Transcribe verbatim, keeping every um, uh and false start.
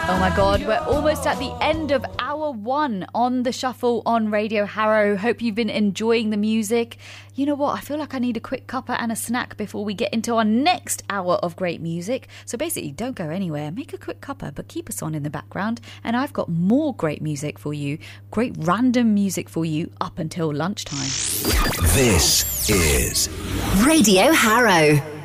Oh my God, we're almost at the end of hour one on The Shuffle on Radio Harrow. Hope you've been enjoying the music. You know what? I feel like I need a quick cuppa and a snack before we get into our next hour of great music. So basically, don't go anywhere. Make a quick cuppa, but keep us on in the background. And I've got more great music for you. Great random music for you up until lunchtime. This is Radio Harrow.